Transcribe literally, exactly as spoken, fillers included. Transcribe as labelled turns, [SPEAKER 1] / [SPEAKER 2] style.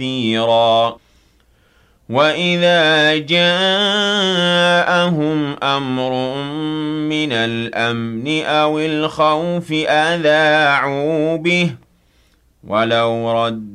[SPEAKER 1] كثيرا وَإِذَا جَاءَهُمْ أَمْرٌ مِّنَ الْأَمْنِ أَوِ الْخَوْفِ أَذَاعُوا بِهِ وَلَوْ رَدُّوهُ